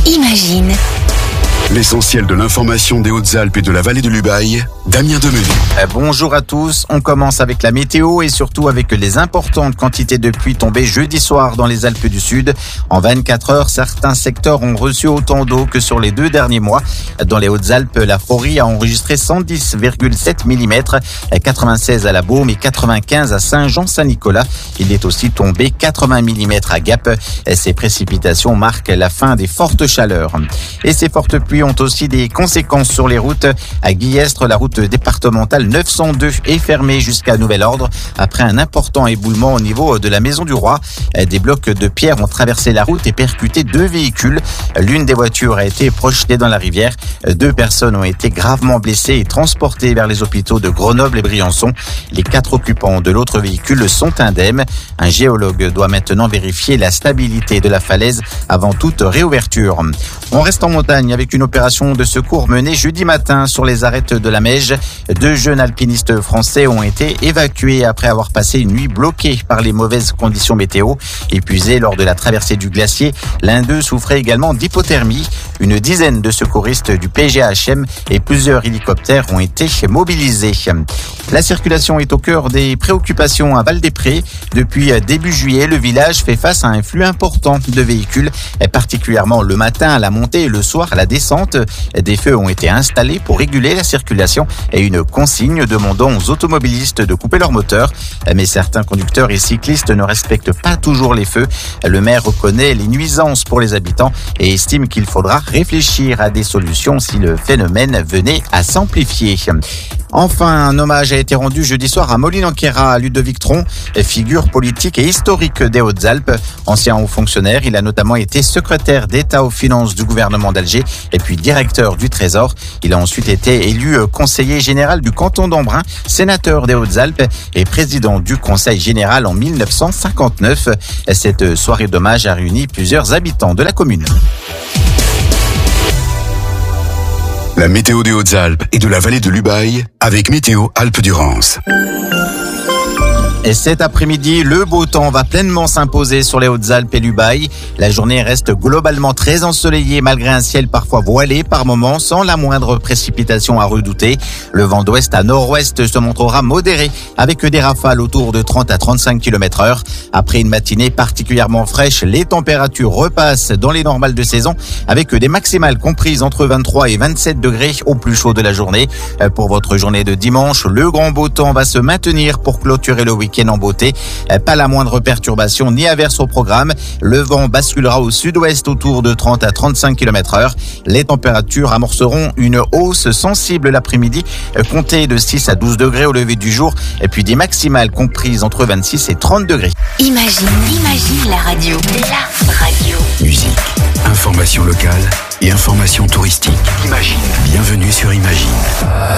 Imagine. L'essentiel de l'information des Hautes-Alpes et de la vallée de l'Ubaye, Damien Demenu. Bonjour à tous, on commence avec la météo et surtout avec les importantes quantités de pluie tombées jeudi soir dans les Alpes du Sud. En 24 heures, certains secteurs ont reçu autant d'eau que sur les 2 derniers mois. Dans les Hautes-Alpes, la Forêt a enregistré 110,7 mm, 96 à la Baume et 95 à Saint-Jean-Saint-Nicolas. Il est aussi tombé 80 mm à Gap. Ces précipitations marquent la fin des fortes chaleurs. Et ces fortes pluies ont aussi des conséquences sur les routes. À Guillestre, la route départementale 902 est fermée jusqu'à nouvel ordre après un important éboulement au niveau de la Maison du Roi. Des blocs de pierre ont traversé la route et percuté 2 véhicules. L'une des voitures a été projetée dans la rivière. 2 personnes ont été gravement blessées et transportées vers les hôpitaux de Grenoble et Briançon. Les 4 occupants de l'autre véhicule sont indemnes. Un géologue doit maintenant vérifier la stabilité de la falaise avant toute réouverture. On reste en montagne avec une opération de secours menée jeudi matin sur les arêtes de la Meije. 2 jeunes alpinistes français ont été évacués après avoir passé une nuit bloquée par les mauvaises conditions météo. Épuisés lors de la traversée du glacier, l'un d'eux souffrait également d'hypothermie. Une dizaine de secouristes du PGHM et plusieurs hélicoptères ont été mobilisés. La circulation est au cœur des préoccupations à Val-des-Prés. Depuis début juillet, le village fait face à un flux important de véhicules, particulièrement le matin à la montée et le soir à la descente. Des feux ont été installés pour réguler la circulation et une consigne demandant aux automobilistes de couper leur moteur. Mais certains conducteurs et cyclistes ne respectent pas toujours les feux. Le maire reconnaît les nuisances pour les habitants et estime qu'il faudra réfléchir à des solutions si le phénomène venait à s'amplifier. Enfin, un hommage a été rendu jeudi soir à Moline-en-Queyras, à Ludovic Tron, figure politique et historique des Hautes-Alpes. Ancien haut fonctionnaire, il a notamment été secrétaire d'État aux finances du gouvernement d'Alger et puis directeur du Trésor. Il a ensuite été élu conseiller général du canton d'Embrun, sénateur des Hautes-Alpes et président du Conseil général en 1959. Cette soirée d'hommage a réuni plusieurs habitants de la commune. La météo des Hautes-Alpes et de la vallée de l'Ubaye avec Météo Alpes-Durance. Et cet après-midi, le beau temps va pleinement s'imposer sur les Hautes-Alpes et l'Ubaye. La journée reste globalement très ensoleillée malgré un ciel parfois voilé par moments sans la moindre précipitation à redouter. Le vent d'ouest à nord-ouest se montrera modéré avec des rafales autour de 30 à 35 km/h. Après une matinée particulièrement fraîche, les températures repassent dans les normales de saison avec des maximales comprises entre 23 et 27 degrés au plus chaud de la journée. Pour votre journée de dimanche, le grand beau temps va se maintenir pour clôturer le week-end en beauté. Pas la moindre perturbation ni averse au programme. Le vent basculera au sud-ouest autour de 30 à 35 km/h. Les températures amorceront une hausse sensible l'après-midi, comptée de 6 à 12 degrés au lever du jour, et puis des maximales comprises entre 26 et 30 degrés. Imagine la radio. La radio. Musique, information locale et information touristique. Imagine. Bienvenue sur Imagine.